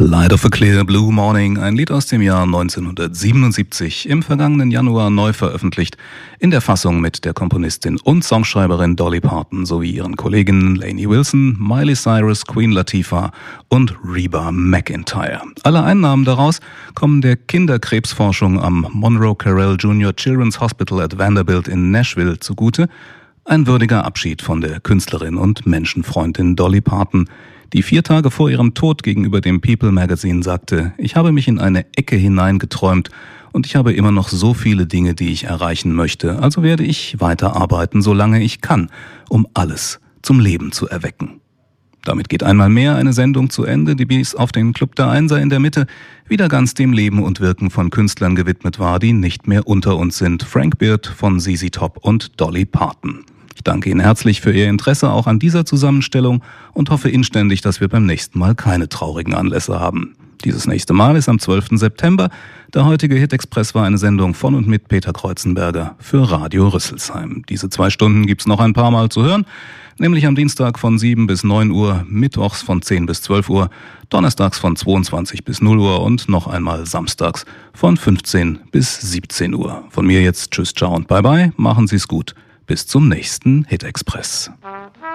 Light of a Clear Blue Morning, ein Lied aus dem Jahr 1977, im vergangenen Januar neu veröffentlicht, in der Fassung mit der Komponistin und Songschreiberin Dolly Parton sowie ihren Kolleginnen Lainey Wilson, Miley Cyrus, Queen Latifah und Reba McEntire. Alle Einnahmen daraus kommen der Kinderkrebsforschung am Monroe Carell Jr. Children's Hospital at Vanderbilt in Nashville zugute. Ein würdiger Abschied von der Künstlerin und Menschenfreundin Dolly Parton, die 4 Tage vor ihrem Tod gegenüber dem People Magazine sagte: Ich habe mich in eine Ecke hineingeträumt und ich habe immer noch so viele Dinge, die ich erreichen möchte, also werde ich weiterarbeiten, solange ich kann, um alles zum Leben zu erwecken. Damit geht einmal mehr eine Sendung zu Ende, die bis auf den Club der Einser in der Mitte wieder ganz dem Leben und Wirken von Künstlern gewidmet war, die nicht mehr unter uns sind. Frank Beard von ZZ Top und Dolly Parton. Ich danke Ihnen herzlich für Ihr Interesse auch an dieser Zusammenstellung und hoffe inständig, dass wir beim nächsten Mal keine traurigen Anlässe haben. Dieses nächste Mal ist am 12. September. Der heutige Hit Express war eine Sendung von und mit Peter Kreuzenberger für Radio Rüsselsheim. Diese 2 Stunden gibt's noch ein paar Mal zu hören, nämlich am Dienstag von 7 bis 9 Uhr, mittwochs von 10 bis 12 Uhr, donnerstags von 22 bis 0 Uhr und noch einmal samstags von 15 bis 17 Uhr. Von mir jetzt tschüss, ciao und bye bye, machen Sie's gut. Bis zum nächsten Hit Express.